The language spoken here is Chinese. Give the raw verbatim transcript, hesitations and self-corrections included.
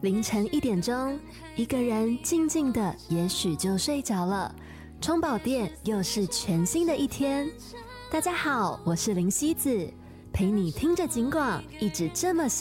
凌晨一点钟，一个人静静的，也许就睡着了。充饱电，又是全新的一天。大家好，我是林希子，陪你听着警广，一直这么